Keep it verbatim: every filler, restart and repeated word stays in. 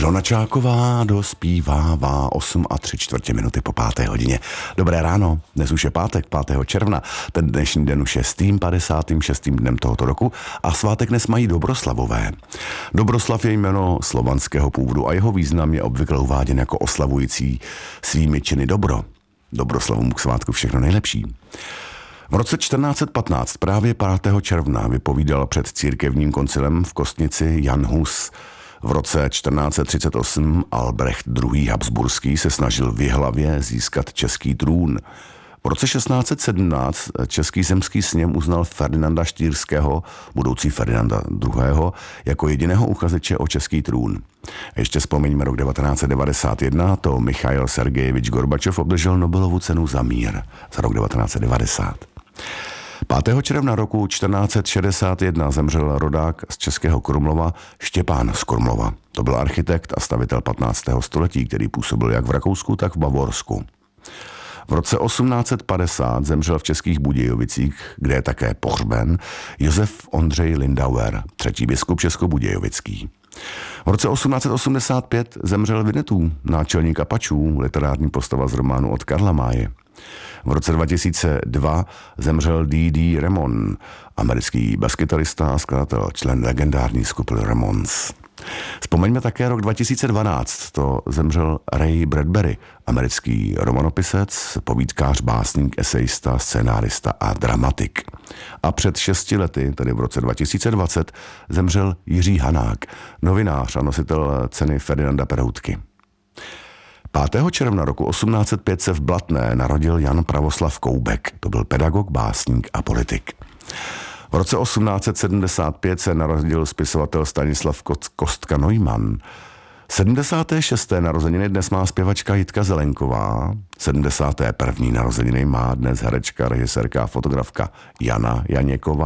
Ilona Čáková dospívává osm a tři čtvrtě minuty po páté hodině. Dobré ráno, dnes už je pátek, pátého června, ten dnešní den už je stým padesátým šestým dnem tohoto roku a svátek dnes mají Dobroslavové. Dobroslav je jméno slovanského původu a jeho význam je obvykle uváděn jako oslavující svými činy dobro. Dobroslavům k svátku všechno nejlepší. V roce čtrnáct patnáct, právě pátého června, vypovídal před církevním koncilem v Kostnici Jan Hus. V roce čtrnáct třicet osm Albrecht druhý. Habsburský se snažil v Jihlavě získat český trůn. V roce šestnáct sedmnáct český zemský sněm uznal Ferdinanda Štýrského, budoucí Ferdinanda druhého. jako jediného uchazeče o český trůn. A ještě vzpomeňme rok devatenáct devadesát jedna, to Michail Sergejevič Gorbačov obdržel Nobelovu cenu za mír za rok devatenáct devadesát. pátého června roku čtrnáct šedesát jedna zemřel rodák z Českého Krumlova Štěpán z Krumlova. To byl architekt a stavitel patnáctého století, který působil jak v Rakousku, tak v Bavorsku. V roce osmnáct padesát zemřel v Českých Budějovicích, kde je také pohřben, Josef Ondřej Lindauer, třetí biskup českobudějovický. V roce osmnáct osmdesát pět zemřel Winnetou, náčelník Apačů, literární postava z románu od Karla Maye. V roce dva tisíce dva zemřel Dee Dee Ramone, americký baskytarista a skladatel, člen legendární skupiny Ramones. Vzpomeňme také rok dva tisíce dvanáct, to zemřel Ray Bradbury, americký romanopisec, povídkář, básník, esejista, scénárista a dramatik. A před šesti lety, tedy v roce dva tisíce dvacet, zemřel Jiří Hanák, novinář a nositel ceny Ferdinanda Peroutky. pátého června roku osmnáct set pět se v Blatné narodil Jan Pravoslav Koubek, to byl pedagog, básník a politik. V roce osmnáct set sedmdesát pět se narodil spisovatel Stanislav Kostka Neumann. sedmdesáté šesté narozeniny dnes má zpěvačka Jitka Zelenková. sedmdesáté první narozeniny má dnes herečka, režisérka a fotografka Jana Janěková.